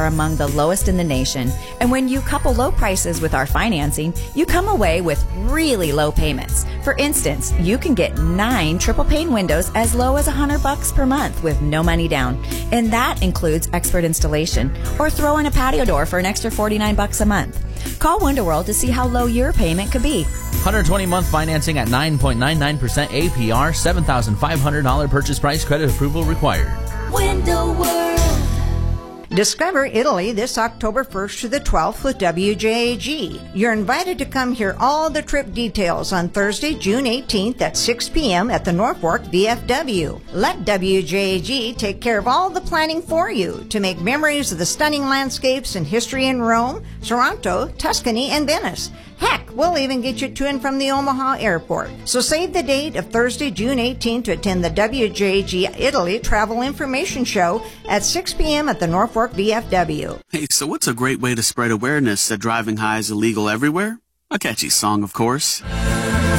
are among the lowest in the nation. And when you couple low prices with our financing, you come away with really low payments. For instance, you can get 9 triple pane windows as low as $100 per month with no money down. And that includes expert installation. Or throw in a patio door for an extra $49 a month. Call Window to see how low your payment could be. 120-month financing at 9.99% APR, $7,500 purchase price, credit approval required. Window World. Discover Italy this October 1st to the 12th with WJAG. You're invited to come hear all the trip details on Thursday, June 18th at 6 p.m. at the Norfolk VFW. Let WJAG take care of all the planning for you to make memories of the stunning landscapes and history in Rome, Toronto, Tuscany, and Venice. Heck, we'll even get you to and from the Omaha airport. So save the date of Thursday, June 18th to attend the WJAG Italy Travel Information Show at 6 p.m. at the Norfolk VFW. Hey, so what's a great way to spread awareness that driving high is illegal everywhere? A catchy song, of course.